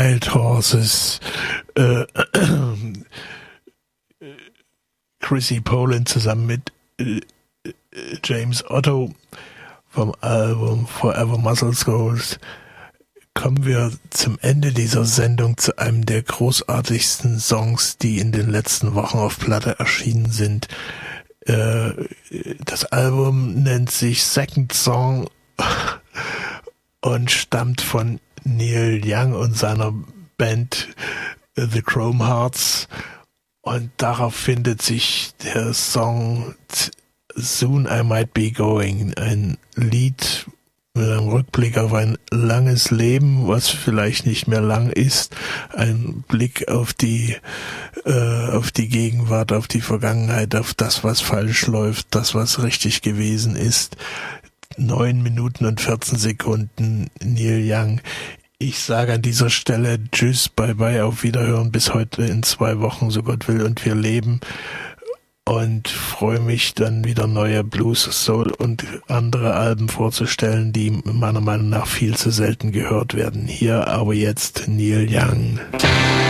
Wild Horses, Chrissy Poland zusammen mit James Otto vom Album Forever Muscle Shoals, kommen wir zum Ende dieser Sendung zu einem der großartigsten Songs, die in den letzten Wochen auf Platte erschienen sind. Das Album nennt sich Second Song und stammt von Neil Young und seiner Band The Chrome Hearts, und darauf findet sich der Song Soon I Might Be Going, ein Lied mit einem Rückblick auf ein langes Leben, was vielleicht nicht mehr lang ist, ein Blick auf die Gegenwart, auf die Vergangenheit, auf das, was falsch läuft, das, was richtig gewesen ist. 9 Minuten und 14 Sekunden, Neil Young. Ich sage an dieser Stelle Tschüss, bye bye, auf Wiederhören, bis heute in 2 Wochen, so Gott will und wir leben. Und freue mich dann wieder neue Blues, Soul und andere Alben vorzustellen, die meiner Meinung nach viel zu selten gehört werden. Hier aber jetzt Neil Young.